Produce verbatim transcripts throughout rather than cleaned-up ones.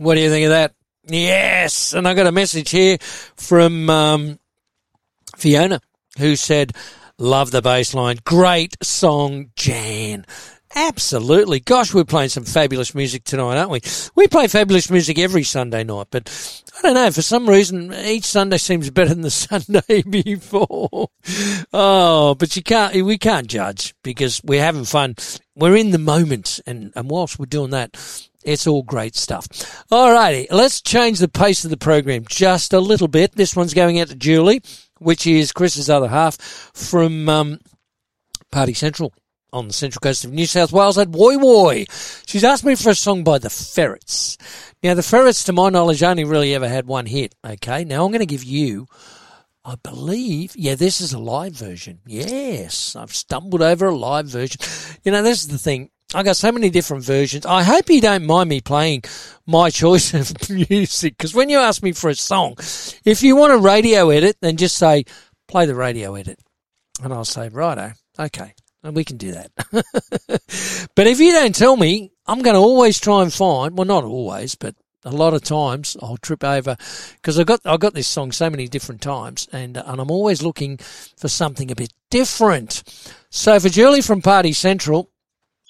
What do you think of that? Yes. And I got a message here from um, Fiona, who said, love the bass line. Great song, Jan. Absolutely. Gosh, we're playing some fabulous music tonight, aren't we? We play fabulous music every Sunday night, but I don't know, for some reason, each Sunday seems better than the Sunday before. Oh, but you can't, we can't judge because we're having fun. We're in the moment, and, and whilst we're doing that, it's all great stuff. All righty, let's change the pace of the program just a little bit. This one's going out to Julie, which is Chris's other half from um, Party Central on the central coast of New South Wales at Woy Woy. She's asked me for a song by the Ferrets. Now, the Ferrets, to my knowledge, only really ever had one hit, okay? Now, I'm going to give you, I believe, yeah, this is a live version. Yes, I've stumbled over a live version. You know, this is the thing. I got so many different versions. I hope you don't mind me playing my choice of music, because when you ask me for a song, if you want a radio edit, then just say, play the radio edit. And I'll say, righto, okay. And we can do that. But if you don't tell me, I'm going to always try and find, well, not always, but a lot of times I'll trip over, because I got I got this song so many different times, and and I'm always looking for something a bit different. So for Julie from Party Central,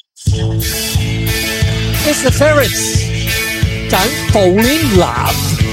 it's the Ferrets. Don't fall in love.